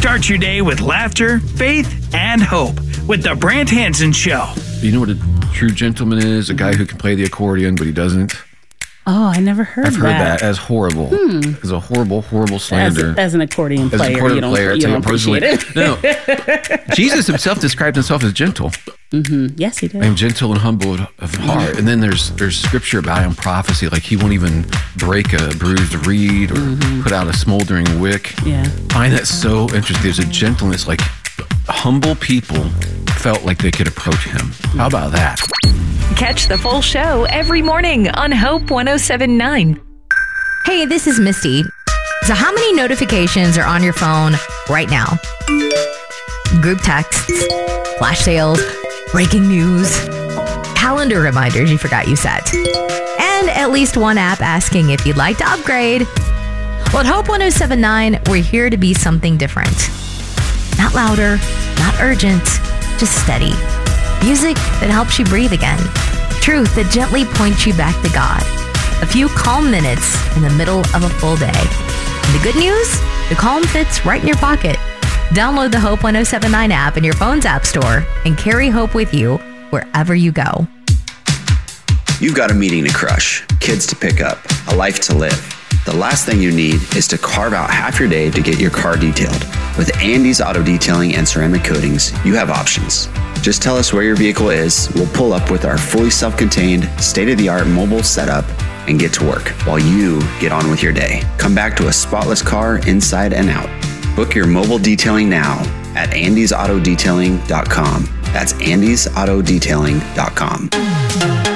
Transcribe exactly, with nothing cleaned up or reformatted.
Start your day with laughter, faith, and hope with the Brant Hansen Show. You know what a true gentleman is? A guy who can play the accordion, but he doesn't. Oh, I never heard I've that. heard that as horrible. Hmm. As a horrible, horrible slander. As, as an accordion player, as an accordion you don't, player, you don't appreciate it. No. Jesus himself described himself as gentle. Mm-hmm. Yes, he did. I am gentle and humble of heart. And then there's there's scripture about him, prophecy, like he won't even break a bruised reed or mm-hmm. put out a smoldering wick. Yeah. I find that so interesting. There's a gentleness, like humble people felt like they could approach him. How about that? Catch the full show every morning on Hope one oh seven point nine. Hey, this is Misty. So how many notifications are on your phone right now? Group texts, flash sales, breaking news, calendar reminders you forgot you set, and at least one app asking if you'd like to upgrade. Well, at Hope one oh seven point nine, we're here to be something different. Not louder, not urgent, just steady. Music that helps you breathe again. Truth that gently points you back to God. A few calm minutes in the middle of a full day. And the good news? The calm fits right in your pocket. Download the Hope one oh seven point nine app in your phone's app store and carry Hope with you wherever you go. You've got a meeting to crush, kids to pick up, a life to live. The last thing you need is to carve out half your day to get your car detailed. With Andy's Auto Detailing and Ceramic Coatings, you have options. Just tell us where your vehicle is, we'll pull up with our fully self-contained, state-of-the-art mobile setup and get to work while you get on with your day. Come back to a spotless car inside and out. Book your mobile detailing now at andys auto detailing dot com. That's andys auto detailing dot com.